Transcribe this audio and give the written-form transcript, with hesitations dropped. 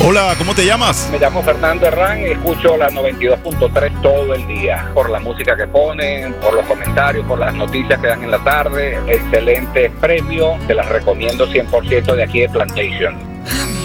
Hola, ¿cómo te llamas? Me llamo Fernando Herrán y escucho la 92.3 todo el día. Por la música que ponen, por los comentarios, por las noticias que dan en la tarde. Excelente premio, te las recomiendo 100% de aquí de Plantation.